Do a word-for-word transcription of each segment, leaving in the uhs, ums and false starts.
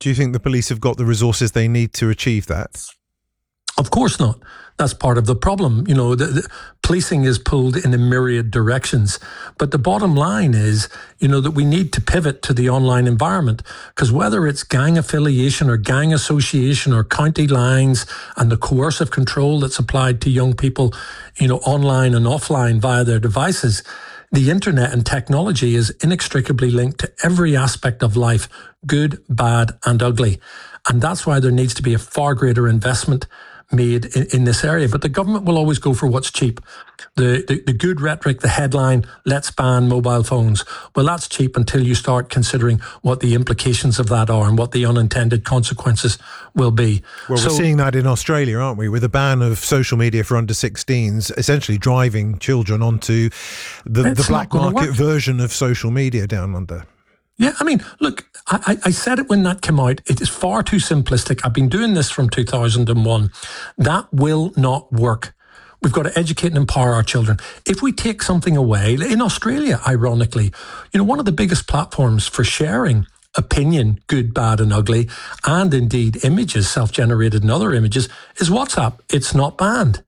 Do you think the police have got the resources they need to achieve that? Of course not. That's part of the problem. You know, the, the policing is pulled in a myriad directions. But the bottom line is, you know, that we need to pivot to the online environment, because whether it's gang affiliation or gang association or county lines and the coercive control that's applied to young people, you know, online and offline via their devices, the internet and technology is inextricably linked to every aspect of life, good, bad, and ugly. And that's why there needs to be a far greater investment made in, in this area. But the government will always go for what's cheap. The, the the good rhetoric, the headline, let's ban mobile phones. Well, that's cheap until you start considering what the implications of that are and what the unintended consequences will be. Well, so, we're seeing that in Australia, aren't we? With a ban of social media for under sixteens, essentially driving children onto the, the black market version of social media down under. Yeah, I mean, look, I, I said it when that came out. It is far too simplistic. I've been doing this from two thousand one. That will not work. We've got to educate and empower our children. If we take something away, in Australia, ironically, you know, one of the biggest platforms for sharing opinion, good, bad, and ugly, and indeed images, self-generated and other images, is WhatsApp. It's not banned.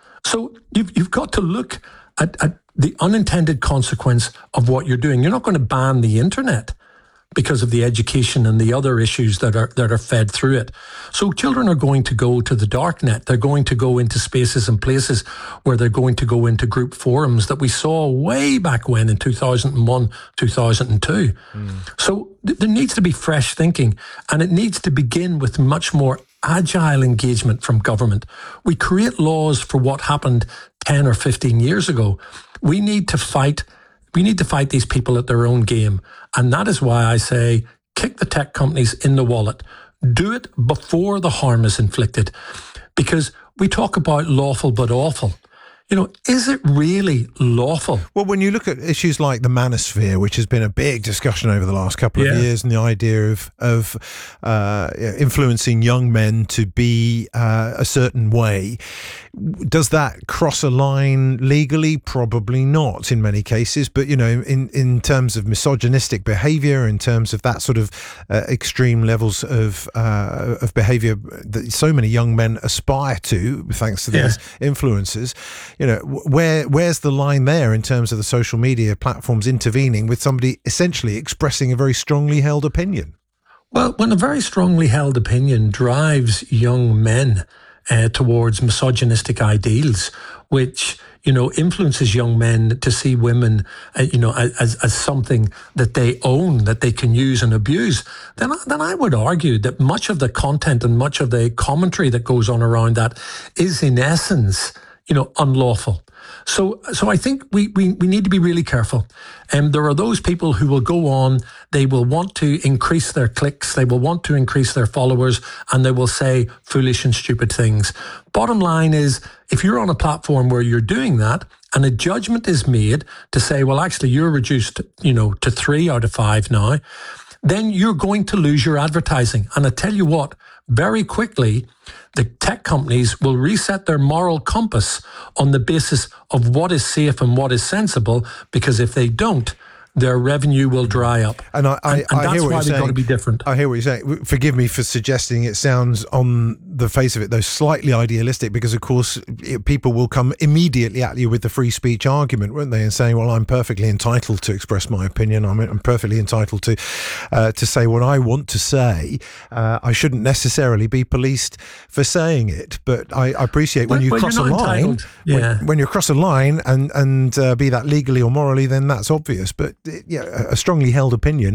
So you've, you've got to look at, at the unintended consequence of what you're doing. You're not going to ban the internet because of the education and the other issues that are that are fed through it. So children are going to go to the dark net. They're going to go into spaces and places where they're going to go into group forums that we saw way back when in two thousand one, two thousand two. Mm. So th- there needs to be fresh thinking, and it needs to begin with much more agile engagement from government. We create laws for what happened ten or fifteen years ago. We need to fight, we need to fight these people at their own game. And that is why I say, kick the tech companies in the wallet. Do it before the harm is inflicted. Because we talk about lawful but awful. You know, is it really lawful? Well, when you look at issues like the manosphere, which has been a big discussion over the last couple of yeah. years, and the idea of of uh, influencing young men to be uh, a certain way, does that cross a line legally? Probably not in many cases. But, you know, in, in terms of misogynistic behaviour, in terms of that sort of uh, extreme levels of uh, of behaviour that so many young men aspire to, thanks to these yeah. influencers, you know, where where's the line there in terms of the social media platforms intervening with somebody essentially expressing a very strongly held opinion? Well, when a very strongly held opinion drives young men uh, towards misogynistic ideals, which, you know, influences young men to see women, uh, you know, as as something that they own, that they can use and abuse, then, then I would argue that much of the content and much of the commentary that goes on around that is in essence, you know, unlawful. So so I think we, we, we need to be really careful. And um, there are those people who will go on, they will want to increase their clicks, they will want to increase their followers, and they will say foolish and stupid things. Bottom line is, if you're on a platform where you're doing that, and a judgment is made to say, well, actually, you're reduced, you know, to three out of five now, then you're going to lose your advertising. And I tell you what, very quickly, the tech companies will reset their moral compass on the basis of what is safe and what is sensible, because if they don't, their revenue will dry up. And I, I, and, and I that's hear what why you're we've saying. got to be different. I hear what you're saying. Forgive me for suggesting it sounds on the face of it, though, slightly idealistic, because, of course, it, people will come immediately at you with the free speech argument, won't they, and saying, well, I'm perfectly entitled to express my opinion. I'm, I'm perfectly entitled to uh, to say what I want to say. Uh, I shouldn't necessarily be policed for saying it. But I, I appreciate when but, you but cross a line, yeah. when, when you cross a line and, and uh, be that legally or morally, then that's obvious. But, yeah, a strongly held opinion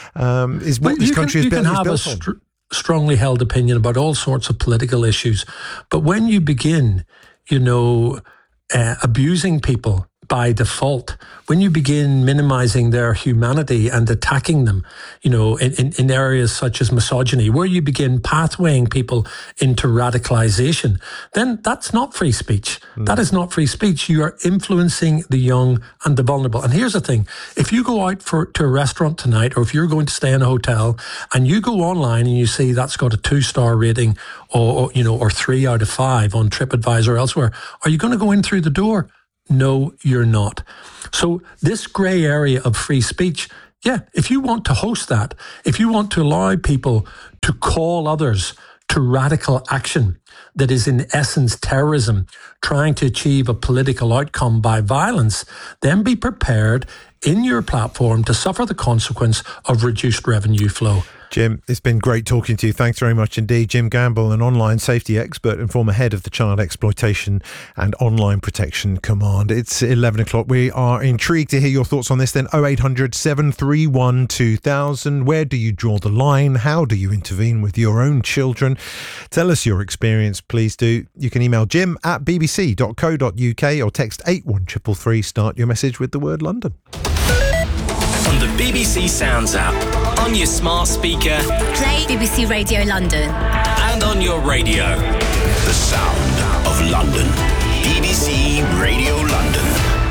um, is what but this country can, is built, you can have built a on. str- strongly held opinion about all sorts of political issues. But when you begin, you know, uh, abusing people by default, when you begin minimizing their humanity and attacking them, you know, in, in, in areas such as misogyny, where you begin pathwaying people into radicalization, then that's not free speech. Mm. That is not free speech. You are influencing the young and the vulnerable. And here's the thing. If you go out for to a restaurant tonight, or if you're going to stay in a hotel and you go online and you see that's got a two-star rating or, or you know, or three out of five on TripAdvisor or elsewhere, are you going to go in through the door? No, you're not. So this grey area of free speech Yeah, if you want to host that, if you want to allow people to call others to radical action that is in essence terrorism, trying to achieve a political outcome by violence, then be prepared in your platform to suffer the consequence of reduced revenue flow. Jim, it's been great talking to you. Thanks very much indeed. Jim Gamble, an online safety expert and former head of the Child Exploitation and Online Protection Command. It's eleven o'clock. We are intrigued to hear your thoughts on this then. oh eight hundred, seven three one, two thousand. Where do you draw the line? How do you intervene with your own children? Tell us your experience, please do. You can email jim at b b c dot co dot u k or text eight one three three three. Start your message with the word London. On the B B C Sounds app, on your smart speaker, play B B C Radio London, and on your radio. The sound of London. B B C Radio London.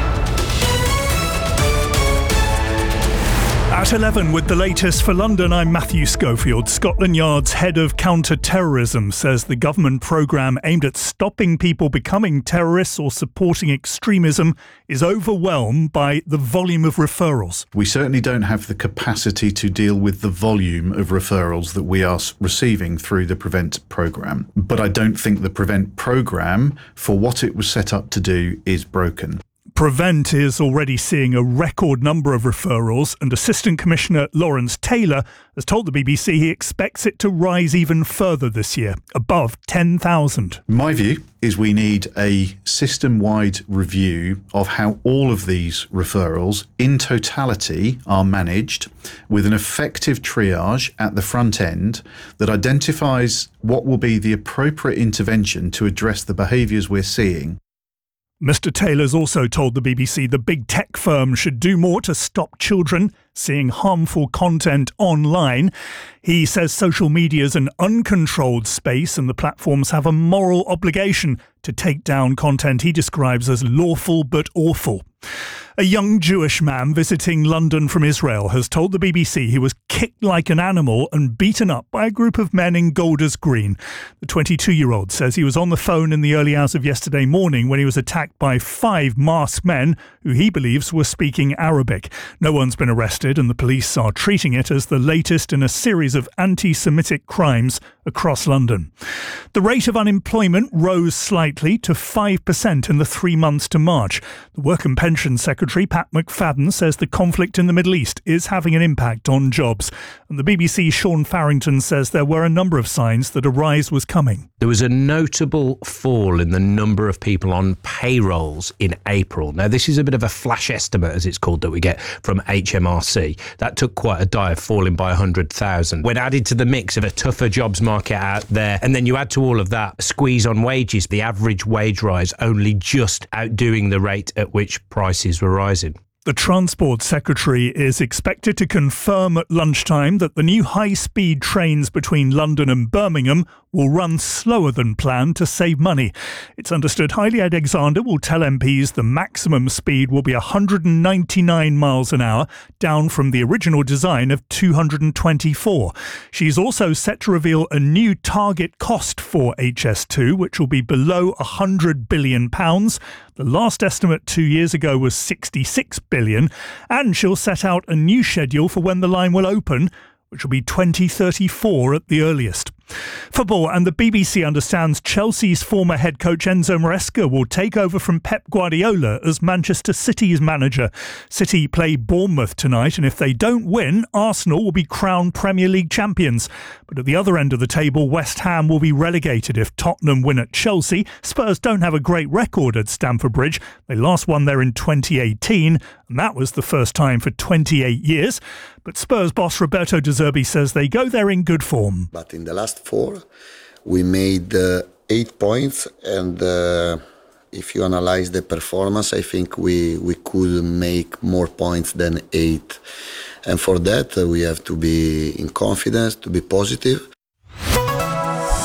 At eleven with the latest for London, I'm Matthew Schofield. Scotland Yard's head of counter-terrorism says the government programme aimed at stopping people becoming terrorists or supporting extremism is overwhelmed by the volume of referrals. We certainly don't have the capacity to deal with the volume of referrals that we are receiving through the PREVENT programme. But I don't think the PREVENT programme, for what it was set up to do, is broken. PREVENT is already seeing a record number of referrals, and Assistant Commissioner Lawrence Taylor has told the B B C he expects it to rise even further this year, above ten thousand. My view is we need a system-wide review of how all of these referrals in totality are managed, with an effective triage at the front end that identifies what will be the appropriate intervention to address the behaviours we're seeing. Mister Taylor's also told the B B C the big tech firm should do more to stop children seeing harmful content online. He says social media is an uncontrolled space and the platforms have a moral obligation to take down content he describes as lawful but awful. A young Jewish man visiting London from Israel has told the B B C he was kicked like an animal and beaten up by a group of men in Golders Green. The twenty-two-year-old says he was on the phone in the early hours of yesterday morning when he was attacked by five masked men who he believes were speaking Arabic. No one's been arrested and the police are treating it as the latest in a series of anti-Semitic crimes across London. The rate of unemployment rose slightly to five percent in the three months to March. The Work and Pension Secretary Pat McFadden says the conflict in the Middle East is having an impact on jobs. And the B B C's Sean Farrington says there were a number of signs that a rise was coming. There was a notable fall in the number of people on payrolls in April. Now, this is a bit of a flash estimate, as it's called, that we get from H M R C. That took quite a dive, falling by one hundred thousand. When added to the mix of a tougher jobs market out there, and then you add to all of that a squeeze on wages, the average wage rise only just outdoing the rate at which prices were rising. The Transport Secretary is expected to confirm at lunchtime that the new high-speed trains between London and Birmingham will run slower than planned to save money. It's understood Hayley Alexander will tell M Ps the maximum speed will be one hundred ninety-nine miles an hour, down from the original design of two hundred twenty-four. She's also set to reveal a new target cost for H S two, which will be below one hundred billion pounds. The last estimate two years ago was sixty-six billion pounds, and she'll set out a new schedule for when the line will open, which will be twenty thirty-four at the earliest. Football, and the B B C understands Chelsea's former head coach Enzo Maresca will take over from Pep Guardiola as Manchester City's manager. City play Bournemouth tonight, and if they don't win, Arsenal will be crowned Premier League champions. But at the other end of the table, West Ham will be relegated if Tottenham win at Chelsea. Spurs don't have a great record at Stamford Bridge. They last won there in twenty eighteen, and that was the first time for twenty-eight years. But Spurs boss Roberto De Zerbi says they go there in good form. But in the last four, we made uh, eight points, and uh, if you analyze the performance, I think we, we could make more points than eight. And for that, uh, we have to be in confidence, to be positive.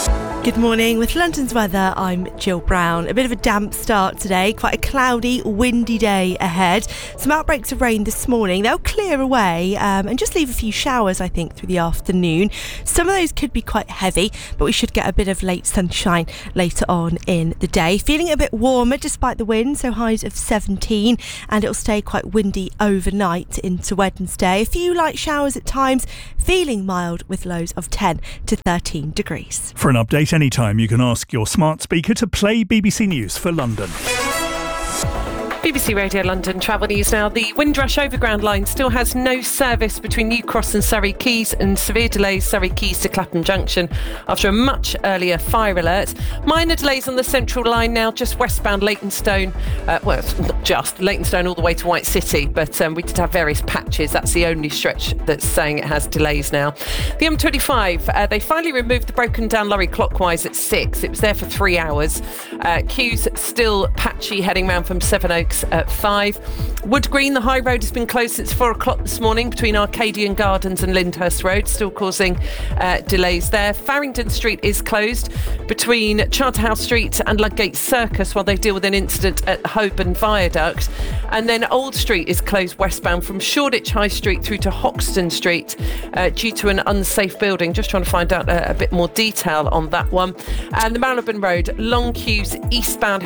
Good morning. With London's weather, I'm Jill Brown. A bit of a damp start today, quite a cloudy, windy day ahead. Some outbreaks of rain this morning. They'll clear away um, and just leave a few showers, I think, through the afternoon. Some of those could be quite heavy, but we should get a bit of late sunshine later on in the day. Feeling a bit warmer despite the wind, so highs of seventeen, and it'll stay quite windy overnight into Wednesday. A few light showers at times, feeling mild with lows of ten to thirteen degrees. For an update anytime, you can ask your smart speaker to play B B C News for London. B B C Radio London travel news now. The Windrush Overground line still has no service between New Cross and Surrey Quays, and severe delays Surrey Quays to Clapham Junction after a much earlier fire alert. Minor delays on the Central line now, just westbound Leytonstone. Uh, well, not just Leytonstone all the way to White City, but um, we did have various patches. That's the only stretch that's saying it has delays now. The M twenty-five, uh, they finally removed the broken down lorry clockwise at six. It was there for three hours. Uh, queues still patchy heading round from Sevenoaks at five. Wood Green, the high road has been closed since four o'clock this morning between Arcadian Gardens and Lyndhurst Road, still causing uh, delays there. Farringdon Street is closed between Charterhouse Street and Ludgate Circus while they deal with an incident at Holborn Viaduct. And then Old Street is closed westbound from Shoreditch High Street through to Hoxton Street uh, due to an unsafe building. Just trying to find out a, a bit more detail on that one. And the Marylebone Road, long queues eastbound